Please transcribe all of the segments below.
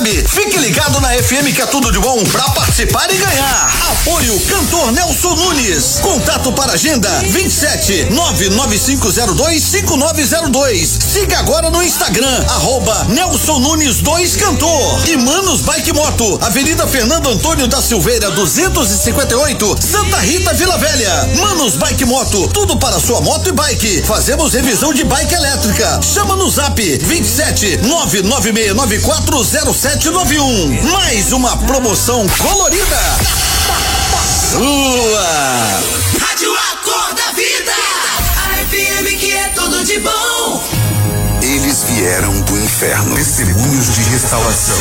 sabe? Fique ligado na FM que é tudo de bom pra participar e ganhar. Apoio Cantor Nelson Nunes. Contato para agenda 27 995025902. Siga agora no Instagram @Nelson Nunes 2 Cantor. E Manos Bike Moto, Avenida Fernando Antônio da Silveira 258, Santa Rita, Vila Velha. Manos Bike Moto, tudo para sua moto e bike. Fazemos revisão de bike elétrica. Chama no Zap 27 996940791. Mais uma promoção colorida. Rádio Acorda Vida. A FM que é tudo de bom. Eles vieram do inferno. Testemunhos de restauração.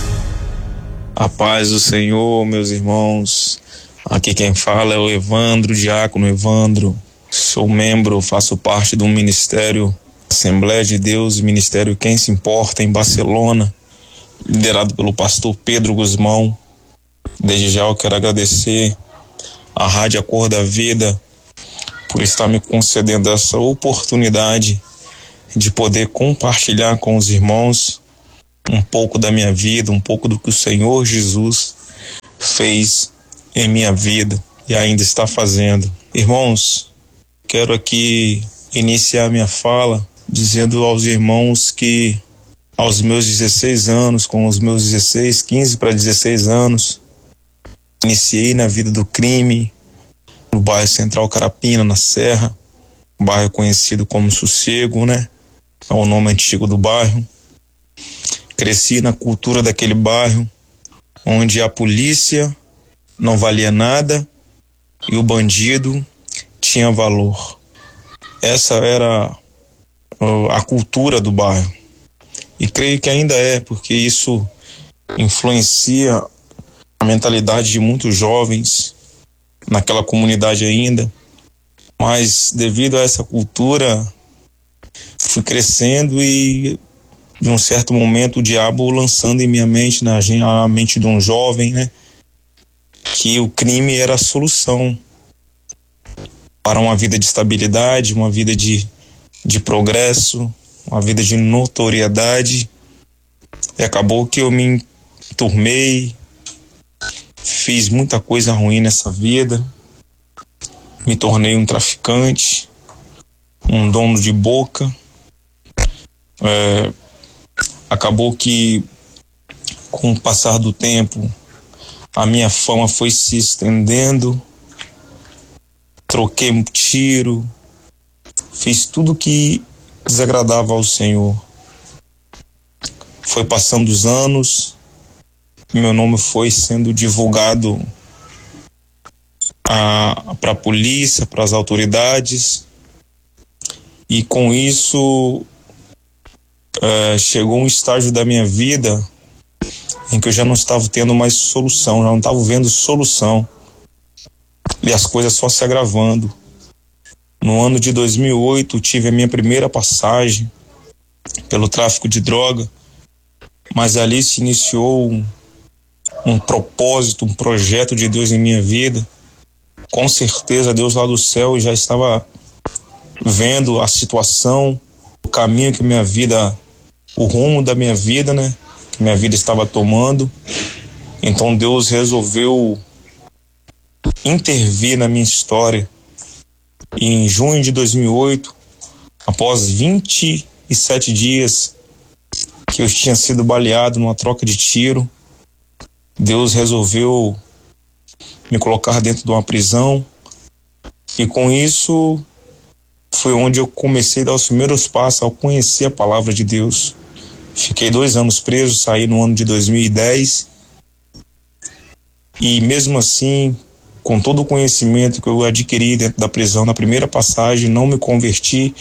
A paz do Senhor, meus irmãos. Aqui quem fala é o Evandro, diácono Evandro. Sou membro, faço parte do ministério Assembleia de Deus, ministério Quem Se Importa, em Barcelona, liderado pelo pastor Pedro Guzmão. Desde já eu quero agradecer à Rádio Acorda Vida por estar me concedendo essa oportunidade de poder compartilhar com os irmãos um pouco da minha vida, um pouco do que o Senhor Jesus fez em minha vida e ainda está fazendo. Irmãos, quero aqui iniciar minha fala dizendo aos irmãos que aos meus 16 anos, com os meus 15 para 16 anos, iniciei na vida do crime, no bairro Central Carapina, na Serra, um bairro conhecido como Sossego, né? É o nome antigo do bairro. Cresci na cultura daquele bairro, onde a polícia não valia nada e o bandido tinha valor. Essa era a cultura do bairro. E creio que ainda é, porque isso influencia a mentalidade de muitos jovens naquela comunidade ainda. Mas devido a essa cultura, fui crescendo e de um certo momento o diabo lançando em minha mente, na mente de um jovem, né, que o crime era a solução para uma vida de estabilidade, uma vida de progresso, uma vida de notoriedade. E acabou que eu me enturmei, fiz muita coisa ruim nessa vida, me tornei um traficante, um dono de boca. Acabou que com o passar do tempo a minha fama foi se estendendo, troquei um tiro, fiz tudo que desagradava ao Senhor. Foi passando os anos, meu nome foi sendo divulgado para a polícia, para as autoridades, e com isso chegou um estágio da minha vida em que eu já não estava tendo mais solução, já não estava vendo solução, e as coisas só se agravando. No ano de 2008 tive a minha primeira passagem pelo tráfico de droga, mas ali se iniciou um propósito, um projeto de Deus em minha vida. Com certeza Deus lá do céu já estava vendo a situação, o caminho que minha vida, o rumo da minha vida, né, que minha vida estava tomando. Então Deus resolveu intervir na minha história. E em junho de 2008, após 27 dias que eu tinha sido baleado numa troca de tiro, Deus resolveu me colocar dentro de uma prisão, e com isso foi onde eu comecei a dar os primeiros passos ao conhecer a palavra de Deus. Fiquei 2 anos preso, saí no ano de 2010, e mesmo assim, com todo o conhecimento que eu adquiri dentro da prisão na primeira passagem, não me converti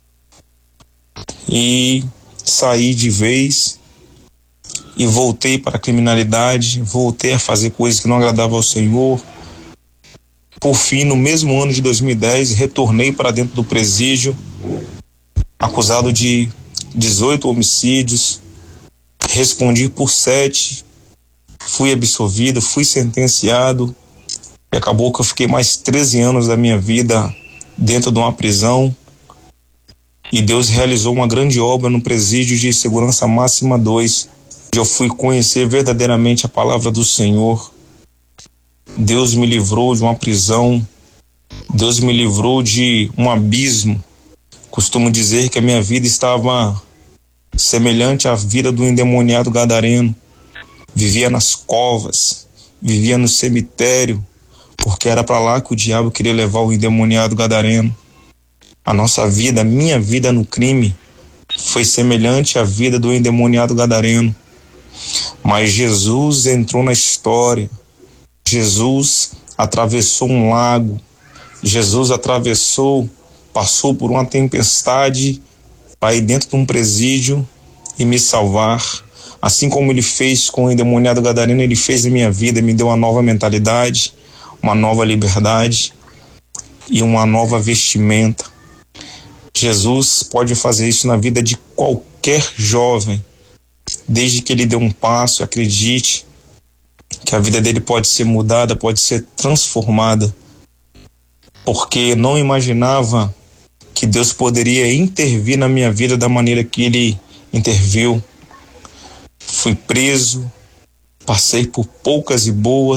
e saí de vez e voltei para a criminalidade, voltei a fazer coisas que não agradavam ao Senhor. Por fim, no mesmo ano de 2010, retornei para dentro do presídio, acusado de 18 homicídios, respondi por 7, fui absolvido, fui sentenciado, e acabou que eu fiquei mais 13 anos da minha vida dentro de uma prisão, e Deus realizou uma grande obra no presídio de segurança máxima 2, eu fui conhecer verdadeiramente a palavra do Senhor. Deus me livrou de uma prisão, Deus me livrou de um abismo. Costumo dizer que a minha vida estava semelhante à vida do endemoniado gadareno. Vivia nas covas, vivia no cemitério, porque era para lá que o diabo queria levar o endemoniado gadareno. A nossa vida, a minha vida no crime, foi semelhante à vida do endemoniado gadareno. Mas Jesus entrou na história. Jesus atravessou um lago. Jesus passou por uma tempestade para ir dentro de um presídio e me salvar. Assim como ele fez com o endemoniado gadareno, ele fez na minha vida, me deu uma nova mentalidade, uma nova liberdade e uma nova vestimenta. Jesus pode fazer isso na vida de qualquer jovem, desde que ele dê um passo. Acredite que a vida dele pode ser mudada, pode ser transformada, porque não imaginava que Deus poderia intervir na minha vida da maneira que ele interviu. Fui preso, passei por poucas e boas,